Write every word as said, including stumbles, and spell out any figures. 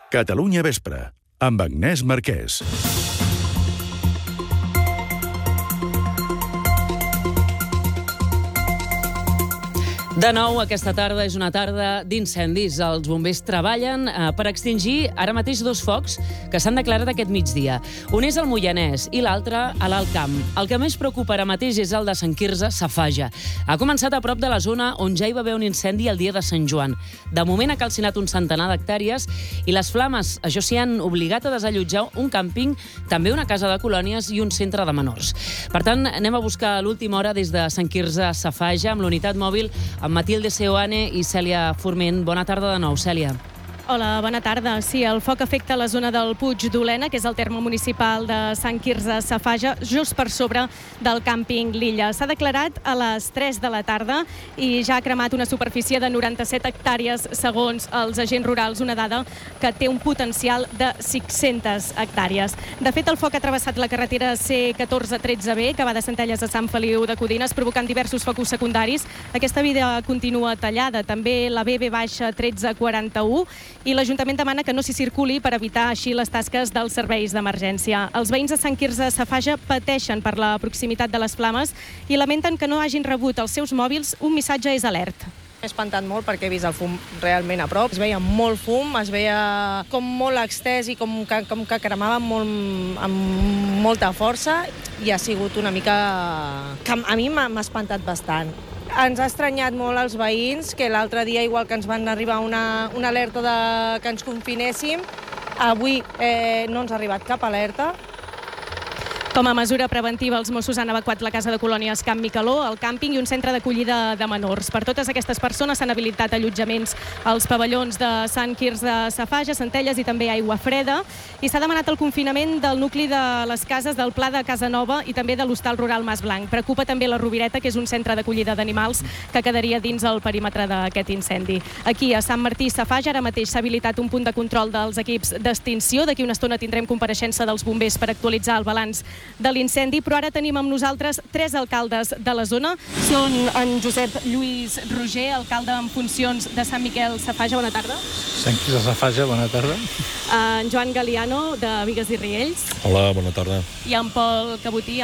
Catalunya Vespre, amb Agnès Marquès. De nou, aquesta tarda és una tarda d'incendis. Els bombers treballen eh, per extingir ara mateix dos focs que s'han declarat aquest migdia. Un és al Moianès i l'altre a l'Alt Camp. El que més preocupa ara mateix és el de Sant Quirze Safaja. Ha començat a prop de la zona on ja hi va haver un incendi el dia de Sant Joan. De moment ha calcinat un centenar d'hectàrees i les flames, això sí, han obligat a desallotjar un càmping, també una casa de colònies i un centre de menors. Per tant, anem a buscar a l'última hora des de Sant Quirze Safaja amb l'unitat mòbil amb Matilde Seoane i Cèlia Forment. Bona tarda de nou, Cèlia. Hola, bona tarda. Sí, el foc afecta la zona del Puig d'Olena, que és el terme municipal de Sant Quirze Safaja, just per sobre del càmping L'Illa. S'ha declarat a les tres de la tarda i ja ha cremat una superfície de noranta-set hectàrees, segons els agents rurals, una dada que té un potencial de cinc-centes hectàrees. De fet, el foc ha travessat la carretera C catorze tretze B, que va de Centelles a Sant Feliu de Codines, provocant diversos focus secundaris. Aquesta via continua tallada, també la B B tretze quaranta-u, i l'Ajuntament demana que no s'hi circuli per evitar així les tasques dels serveis d'emergència. Els veïns de Sant Quirze Safaja pateixen per la proximitat de les flames i lamenten que no hagin rebut als seus mòbils un missatge és alert. M'he espantat molt perquè he vist el fum realment a prop. Es veia molt fum, es veia com molt extès i com que, com que cremava molt, amb molta força, i ha sigut una mica que a mi m'ha espantat bastant. Ens ha estranyat molt els veïns, que l'altre dia, igual que ens van arribar una, una alerta de que ens confinéssim, avui eh, no ens ha arribat cap alerta. Com a mesura preventiva, els Mossos han evacuat la casa de colònies Camp Micaló, el càmping i un centre d'acollida de menors. Per totes aquestes persones s'han habilitat allotjaments als pavellons de Sant Quirze Safaja, Centelles i també Aigua Freda, i s'ha demanat el confinament del nucli de les cases del Pla de Casa Nova i també de l'Hostal Rural Mas Blanc. Preocupa també la Rovireta, que és un centre d'acollida d'animals que quedaria dins el perímetre d'aquest incendi. Aquí, a Sant Martí Safaja, ara mateix s'ha habilitat un punt de control dels equips d'extinció. D'aquí una estona tindrem compareixença dels bombers per actualitzar el balanç de l'incendi, però ara tenim amb nosaltres tres alcaldes de la zona. Són en Josep Lluís Roger, alcalde en funcions de Sant Miquel Safaja, bona tarda. Sant Quirze Safaja, bona tarda. En Joan Galiano, de Bigues i Riells. Hola, bona tarda. I en Pol Cabotí,